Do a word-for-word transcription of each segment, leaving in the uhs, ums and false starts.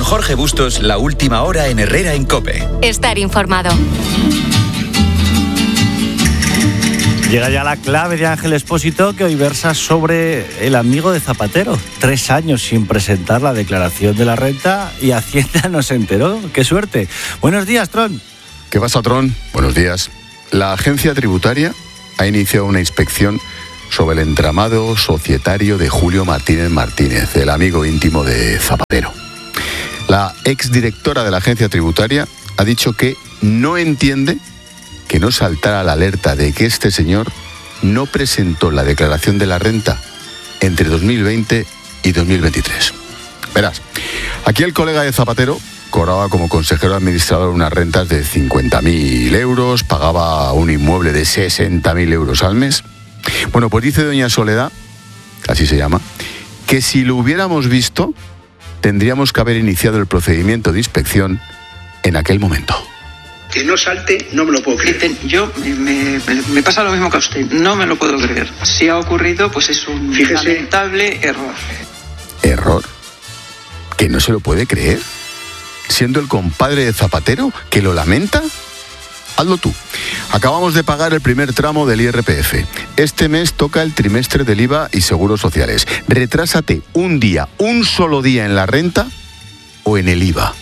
Jorge Bustos, la última hora en Herrera en COPE. Estar informado. Llega ya la clave de Ángel Expósito, que hoy versa sobre el amigo de Zapatero. Tres años sin presentar la declaración de la renta y Hacienda no se enteró. ¡Qué suerte! Buenos días, Tron. ¿Qué pasa, Tron? Buenos días. La agencia tributaria ha iniciado una inspección sobre el entramado societario de Julio Martínez Martínez, el amigo íntimo de Zapatero. La exdirectora de la agencia tributaria ha dicho que no entiende que no saltara la alerta de que este señor no presentó la declaración de la renta entre dos mil veinte y dos mil veintitrés. Verás, aquí el colega de Zapatero cobraba como consejero administrador unas rentas de cincuenta mil euros, pagaba un inmueble de sesenta mil euros al mes. Bueno, pues dice doña Soledad, así se llama, que si lo hubiéramos visto, tendríamos que haber iniciado el procedimiento de inspección en aquel momento. Que no salte, no me lo puedo creer. Yo, me, me, me pasa lo mismo que a usted, no me lo puedo creer. Si ha ocurrido, pues es un Fíjese. lamentable error. ¿Error? ¿Que no se lo puede creer? ¿Siendo el compadre de Zapatero que lo lamenta? Hazlo tú. Acabamos de pagar el primer tramo del I R P F. Este mes toca el trimestre del I V A y seguros sociales. Retrásate un día, un solo día en la renta o en el I V A.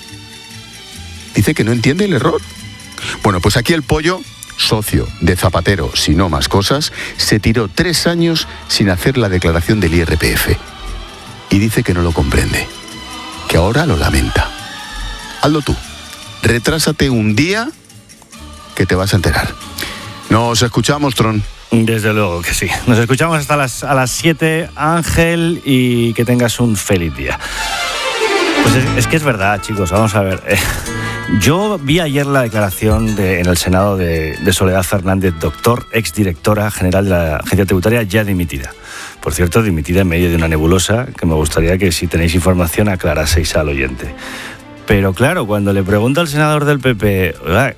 Dice que no entiende el error. Bueno, pues aquí el pollo, socio de Zapatero, si no más cosas, se tiró tres años sin hacer la declaración del I R P F. Y dice que no lo comprende, que ahora lo lamenta. Hazlo tú. Retrásate un día que te vas a enterar. Nos escuchamos, Tron. Desde luego que sí. Nos escuchamos hasta las, a las siete, Ángel, y que tengas un feliz día. Pues es, es que es verdad, chicos, vamos a ver. Eh, yo vi ayer la declaración de, en el Senado de, de Soledad Fernández, doctor, exdirectora general de la Agencia Tributaria, ya dimitida. Por cierto, dimitida en medio de una nebulosa, que me gustaría que, si tenéis información, aclaraseis al oyente. Pero claro, cuando le pregunta al senador del P P,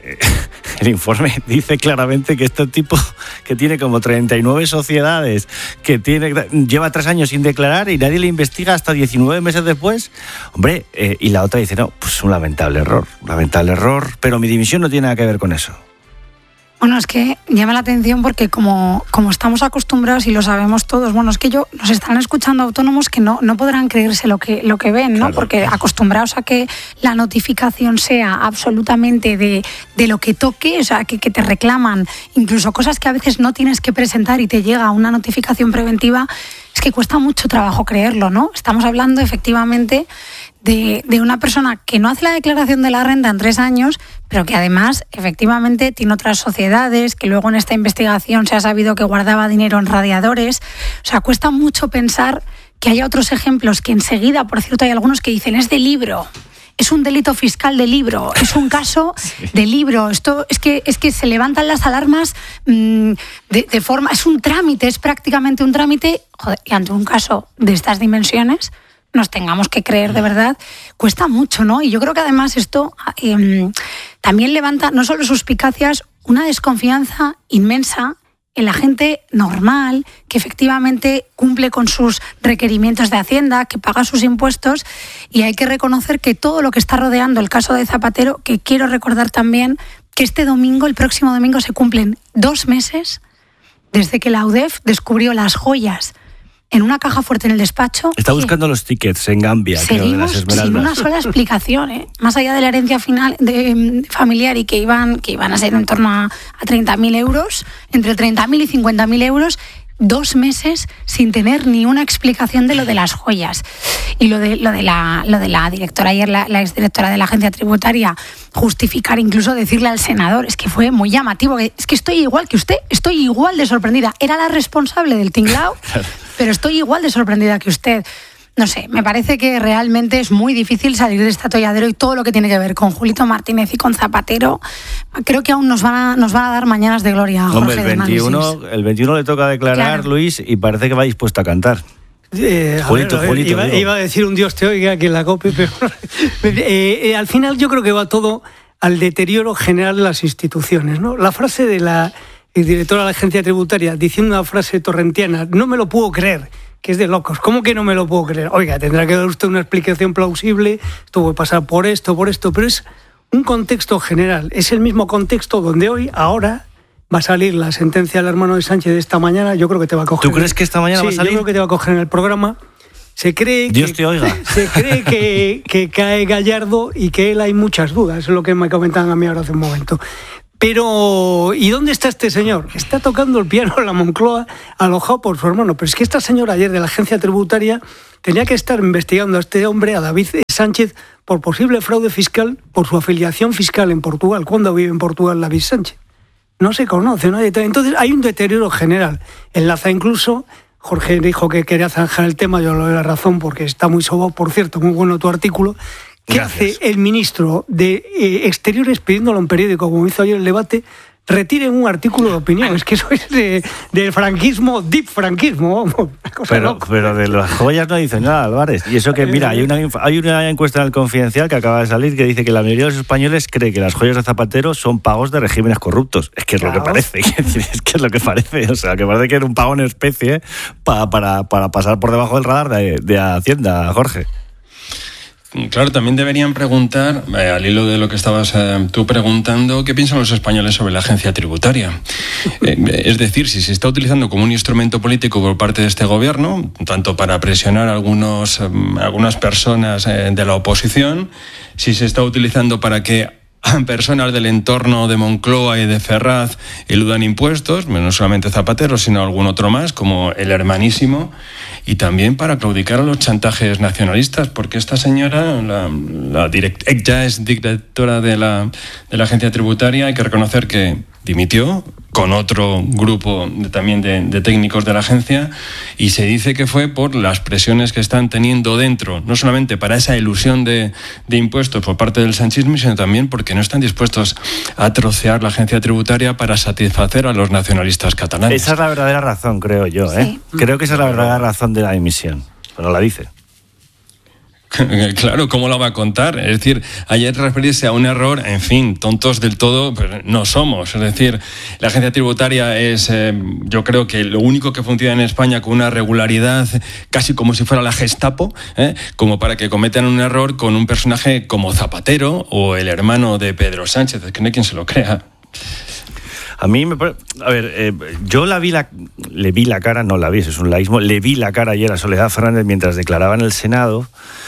el informe dice claramente que este tipo, que tiene como treinta y nueve sociedades, que tiene, lleva tres años sin declarar y nadie le investiga hasta diecinueve meses después, hombre, eh, y la otra dice, no, pues un lamentable error, un lamentable error, pero mi dimisión no tiene nada que ver con eso. Bueno, es que llama la atención porque como, como estamos acostumbrados y lo sabemos todos, bueno, es que yo nos están escuchando autónomos que no, no podrán creerse lo que, lo que ven, ¿no? Claro. Porque acostumbrados a que la notificación sea absolutamente de, de lo que toque, o sea, que, que te reclaman incluso cosas que a veces no tienes que presentar y te llega una notificación preventiva, es que cuesta mucho trabajo creerlo, ¿no? Estamos hablando efectivamente de, de una persona que no hace la declaración de la renta en tres años, pero que además efectivamente tiene otras sociedades, que luego en esta investigación se ha sabido que guardaba dinero en radiadores. O sea, cuesta mucho pensar que haya otros ejemplos que enseguida, por cierto, hay algunos que dicen, es de libro. Es un delito fiscal de libro, es un caso sí. de libro. Esto es que es que se levantan las alarmas mmm, de, de forma, es un trámite, es prácticamente un trámite. Joder, y ante un caso de estas dimensiones nos tengamos que creer de verdad, cuesta mucho, ¿no? Y yo creo que además esto eh, también levanta no solo suspicacias, una desconfianza inmensa en la gente normal, que efectivamente cumple con sus requerimientos de Hacienda, que paga sus impuestos, y hay que reconocer que todo lo que está rodeando el caso de Zapatero, que quiero recordar también que este domingo, el próximo domingo, se cumplen dos meses desde que la U D E F descubrió las joyas en una caja fuerte en el despacho. Está buscando los tickets en Gambia, creo, de las Esmeraldas. Sin una sola explicación, ¿eh? Más allá de la herencia final de, familiar y que iban, que iban a ser en torno a, a treinta mil euros, entre treinta mil y cincuenta mil euros, dos meses sin tener ni una explicación de lo de las joyas. Y lo de, lo de, la, lo de la directora ayer, la, la exdirectora de la agencia tributaria, justificar, incluso decirle al senador, es que fue muy llamativo, es que estoy igual que usted, estoy igual de sorprendida. Era la responsable del tinglao, pero estoy igual de sorprendida que usted. No sé, me parece que realmente es muy difícil salir de este atolladero, y todo lo que tiene que ver con Julito Martínez y con Zapatero, creo que aún nos van a, nos van a dar mañanas de gloria. Jorge. Hombre, el veintiuno, el veintiuno le toca declarar, claro. Luis, y parece que va dispuesto a cantar. Eh, Julito, a ver, Julito, iba, iba a decir un Dios te oiga que en la COPE, pero eh, eh, al final yo creo que va todo al deterioro general de las instituciones, ¿no? La frase de la directora de la agencia tributaria diciendo una frase torrentiana, no me lo puedo creer que es de locos. ¿Cómo que no me lo puedo creer? Oiga, tendrá que dar usted una explicación plausible, esto puede pasar por esto, por esto, pero es un contexto general. Es el mismo contexto donde hoy, ahora, va a salir la sentencia del hermano de Sánchez de esta mañana. Yo creo que te va a coger. ¿Tú crees que esta mañana sí, va a salir? Yo creo que te va a coger en el programa. Se cree Dios que, te oiga. Se cree que, que cae Gallardo y que él hay muchas dudas. Es lo que me comentaban a mí ahora hace un momento. Pero, ¿y dónde está este señor? Está tocando el piano en la Moncloa, alojado por su hermano. Pero es que esta señora ayer de la agencia tributaria tenía que estar investigando a este hombre, a David Sánchez, por posible fraude fiscal, por su afiliación fiscal en Portugal. ¿Cuándo vive en Portugal David Sánchez? No se conoce nadie. Entonces hay un deterioro general. Enlaza incluso, Jorge dijo que quería zanjar el tema, yo le doy la razón porque está muy sobado, por cierto, muy bueno tu artículo. ¿Qué Gracias. hace el ministro de eh, Exteriores pidiéndolo a un periódico, como hizo ayer el debate? Retiren un artículo de opinión. Es que eso es de, de franquismo, deep franquismo. Pero, pero de las joyas no dicen nada, Álvarez. Y eso que, mira, hay una, hay una encuesta en el Confidencial que acaba de salir que dice que la mayoría de los españoles cree que las joyas de Zapatero son pagos de regímenes corruptos. Es que es claro. lo que parece. Es que es lo que parece. O sea, que parece que era un pago en especie para, para, para pasar por debajo del radar de, de Hacienda, Jorge. Claro, también deberían preguntar, eh, al hilo de lo que estabas eh, tú preguntando, ¿qué piensan los españoles sobre la agencia tributaria? Eh, es decir, si se está utilizando como un instrumento político por parte de este gobierno, tanto para presionar a algunos, eh, algunas personas eh, de la oposición, si se está utilizando para que personas del entorno de Moncloa y de Ferraz eludan impuestos, no solamente Zapatero, sino algún otro más, como el hermanísimo, y también para claudicar a los chantajes nacionalistas, porque esta señora, la, la direct, ya es directora de la, de la agencia tributaria, hay que reconocer que dimitió con otro grupo de, también de, de técnicos de la agencia, y se dice que fue por las presiones que están teniendo dentro, no solamente para esa ilusión de, de impuestos por parte del sanchismo, sino también porque no están dispuestos a trocear la agencia tributaria para satisfacer a los nacionalistas catalanes. Esa es la verdadera razón, creo yo, ¿eh? Sí. Creo que esa es la verdadera razón de la dimisión, pero la dice. Claro, ¿cómo lo va a contar? Es decir, ayer referirse a un error, en fin, tontos del todo pues no somos. Es decir, la agencia tributaria es, eh, yo creo que lo único que funciona en España con una regularidad casi como si fuera la Gestapo, ¿eh? Como para que cometan un error con un personaje como Zapatero o el hermano de Pedro Sánchez. Es que no hay quien se lo crea. A mí me parece... A ver, eh, yo la vi la, le vi la cara, no la vi, eso es un laísmo, le vi la cara ayer a Soledad Fernández mientras declaraba en el Senado,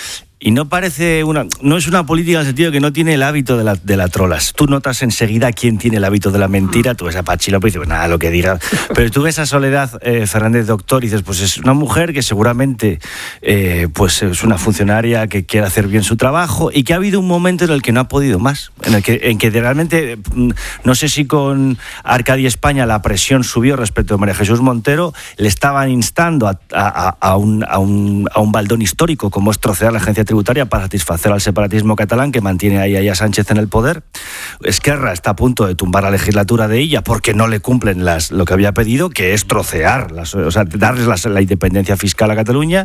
y no parece una... No es una política en el sentido que no tiene el hábito de la, de la trolas. Tú notas enseguida quién tiene el hábito de la mentira, tú ves a Pachi López y dices, pues nada, lo que digas. Pero tú ves a Soledad eh, Fernández doctor y dices, pues es una mujer que seguramente eh, pues es una funcionaria que quiere hacer bien su trabajo y que ha habido un momento en el que no ha podido más, en el que, en que realmente, no sé si con Arcadia España la presión subió respecto a María Jesús Montero, le estaban instando a, a, a, un, a, un, a un baldón histórico como es trocear la agencia tributaria para satisfacer al separatismo catalán que mantiene ahí, ahí a Sánchez en el poder. Esquerra está a punto de tumbar la legislatura de ella porque no le cumplen las, lo que había pedido, que es trocear, las, o sea, darles la, la independencia fiscal a Cataluña.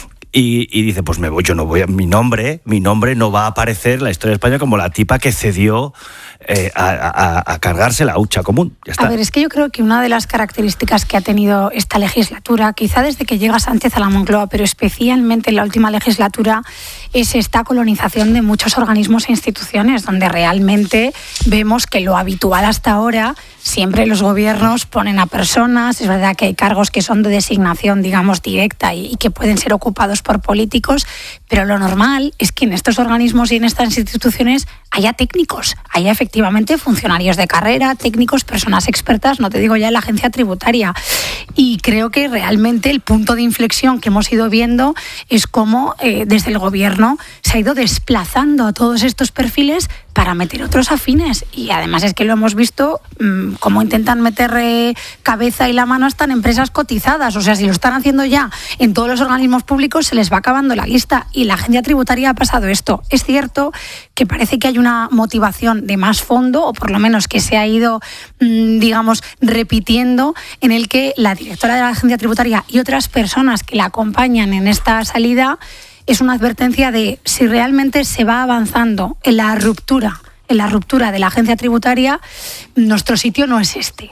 Y, y dice, pues me voy, yo no voy a, mi nombre, mi nombre no va a aparecer en la historia de España como la tipa que cedió eh, a, a, a cargarse la hucha común. Ya está. A ver, es que yo creo que una de las características que ha tenido esta legislatura, quizá desde que llega Sánchez a la Moncloa, pero especialmente en la última legislatura, es esta colonización de muchos organismos e instituciones, donde realmente vemos que lo habitual hasta ahora, siempre los gobiernos ponen a personas, es verdad que hay cargos que son de designación, digamos, directa y, y que pueden ser ocupados por políticos, pero lo normal es que en estos organismos y en estas instituciones haya técnicos, haya efectivamente funcionarios de carrera, técnicos, personas expertas, no te digo ya en la agencia tributaria. Y creo que realmente el punto de inflexión que hemos ido viendo es cómo eh, desde el gobierno se ha ido desplazando a todos estos perfiles para meter otros afines. Y además es que lo hemos visto mmm, cómo intentan meter eh, cabeza y la mano hasta en empresas cotizadas. O sea, si lo están haciendo ya en todos los organismos públicos, se les va acabando la lista. Y la agencia tributaria ha pasado esto. Es cierto que parece que hay una motivación de más fondo, o por lo menos que se ha ido, mmm, digamos, repitiendo, en el que la directora de la agencia tributaria y otras personas que la acompañan en esta salida es una advertencia de si realmente se va avanzando en la ruptura, en la ruptura de la agencia tributaria, nuestro sitio no es este.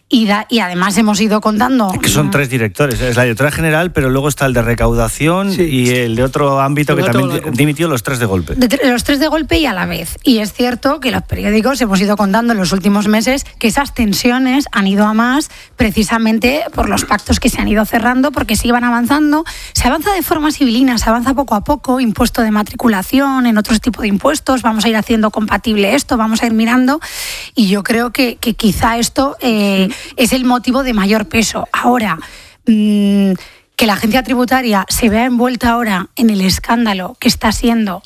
Y, da, y además hemos ido contando... Que son tres directores, es la directora general, pero luego está el de recaudación sí. y el de otro ámbito que también dimitió, los tres de golpe. De, los tres de golpe y a la vez. Y es cierto que los periódicos hemos ido contando en los últimos meses que esas tensiones han ido a más precisamente por los pactos que se han ido cerrando, porque se iban avanzando. Se avanza de forma civilina, se avanza poco a poco, impuesto de matriculación, en otros tipos de impuestos, vamos a ir haciendo compatible esto, vamos a ir mirando. Y yo creo que, que quizá esto... Eh, es el motivo de mayor peso. Ahora, mmm, que la agencia tributaria se vea envuelta ahora en el escándalo que está siendo